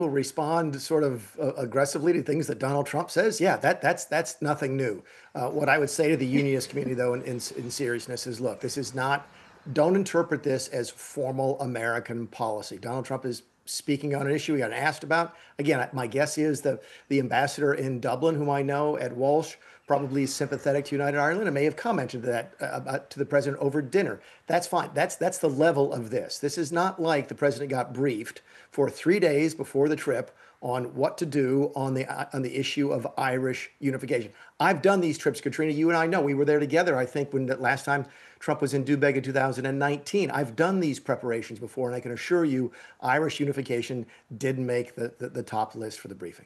respond sort of aggressively to things that Donald Trump says, yeah, that's nothing new. What I would say to the unionist community, though, in seriousness, is look, this is not. Don't interpret this as formal American policy. Donald Trump is speaking on an issue he got asked about. Again, my guess is the ambassador in Dublin, whom I know, Ed Walsh, probably sympathetic to United Ireland and may have commented that to the president over dinner. That's fine. That's the level of this. This is not like the president got briefed for 3 days before the trip on what to do on the issue of Irish unification. I've done these trips, Katrina. You and I know we were there together. I think when the last time Trump was in Dubeg in 2019, I've done these preparations before, and I can assure you, Irish unification did make the top list for the briefing.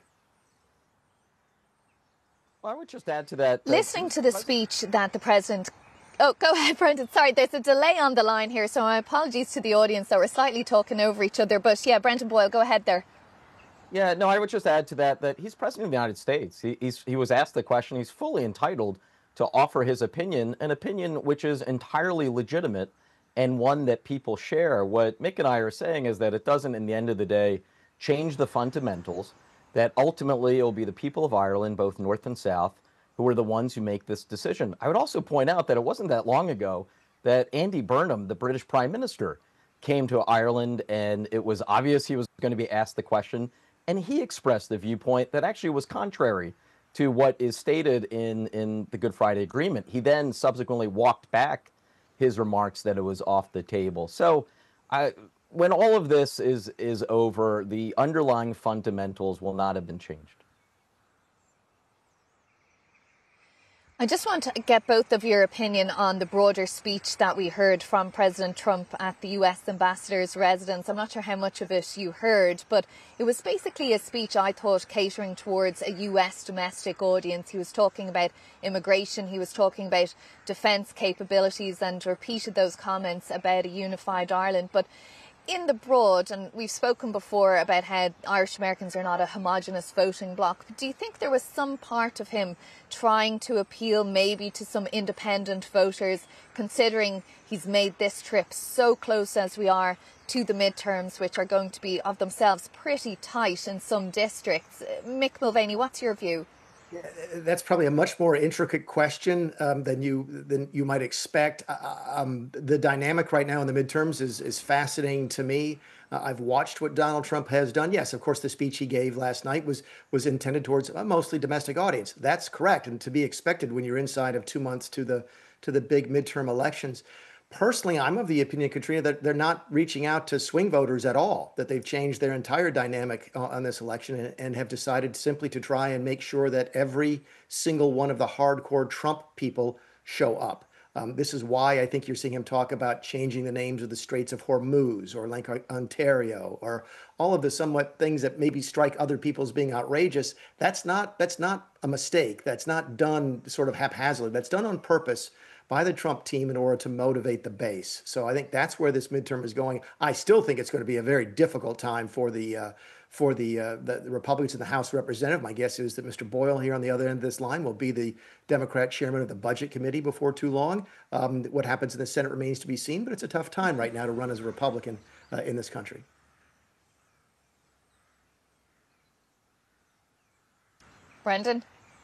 Well, I would just add to that. Listening to the speech that the president... Oh, go ahead, Brendan. Sorry, there's a delay on the line here, so my apologies to the audience that we're slightly talking over each other. But yeah, Brendan Boyle, go ahead there. Yeah, no, I would just add to that he's president of the United States. He was asked the question. He's fully entitled to offer his opinion, an opinion which is entirely legitimate and one that people share. What Mick and I are saying is that it doesn't, in the end of the day, change the fundamentals, that ultimately it will be the people of Ireland, both North and South, who are the ones who make this decision. I would also point out that it wasn't that long ago that Andy Burnham, the British Prime Minister, came to Ireland, and it was obvious he was going to be asked the question, and he expressed the viewpoint that actually was contrary to what is stated in the Good Friday Agreement. He then subsequently walked back his remarks that it was off the table. So when all of this is over, the underlying fundamentals will not have been changed. I just want to get both of your opinion on the broader speech that we heard from President Trump at the US ambassador's residence. I'm not sure how much of it you heard, but it was basically a speech, I thought, catering towards a US domestic audience. He was talking about immigration, he was talking about defence capabilities, and repeated those comments about a unified Ireland. But in the broad, and we've spoken before about how Irish Americans are not a homogenous voting bloc, but do you think there was some part of him trying to appeal maybe to some independent voters, considering he's made this trip so close as we are to the midterms, which are going to be of themselves pretty tight in some districts? Mick Mulvaney, what's your view? That's probably a much more intricate question than you might expect. The dynamic right now in the midterms is fascinating to me. I've watched what Donald Trump has done. Yes, of course, the speech he gave last night was intended towards a mostly domestic audience. That's correct, and to be expected when you're inside of 2 months to the big midterm elections. Personally, I'm of the opinion, Katrina, that they're not reaching out to swing voters at all, that they've changed their entire dynamic on this election and have decided simply to try and make sure that every single one of the hardcore Trump people show up. This is why I think you're seeing him talk about changing the names of the Straits of Hormuz or Lake Ontario or all of the somewhat things that maybe strike other people as being outrageous. That's not a mistake. That's not done sort of haphazardly. That's done on purpose by the Trump team in order to motivate the base. So I think that's where this midterm is going. I still think it's going to be a very difficult time for the Republicans in the House of Representatives. My guess is that Mr. Boyle here on the other end of this line will be the Democrat chairman of the Budget Committee before too long. What happens in the Senate remains to be seen, but it's a tough time right now to run as a Republican in this country. Brendan?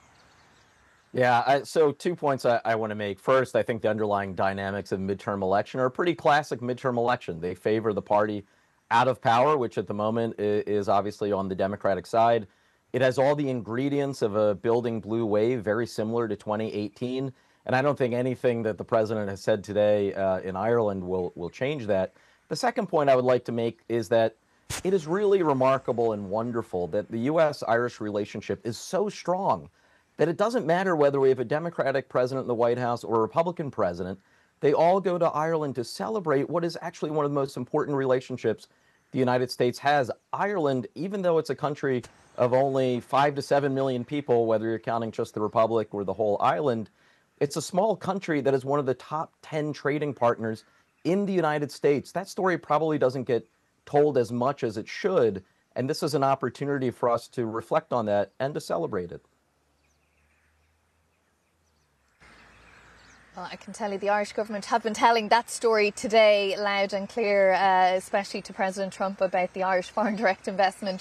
Yeah, so 2 points I want to make. First, I think the underlying dynamics of midterm election are a pretty classic midterm election. They favor the party out of power, which at the moment is obviously on the Democratic side. It has all the ingredients of a building blue wave, very similar to 2018. And I don't think anything that the president has said today in Ireland will change that. The second point I would like to make is that it is really remarkable and wonderful that the U.S.-Irish relationship is so strong that it doesn't matter whether we have a Democratic president in the White House or a Republican president. They all go to Ireland to celebrate what is actually one of the most important relationships the United States has. Ireland, even though it's a country of only 5 to 7 million people, whether you're counting just the Republic or the whole island, it's a small country that is one of the top 10 trading partners in the United States. That story probably doesn't get told as much as it should, and this is an opportunity for us to reflect on that and to celebrate it. Well, I can tell you the Irish government have been telling that story today loud and clear, especially to President Trump about the Irish foreign direct investment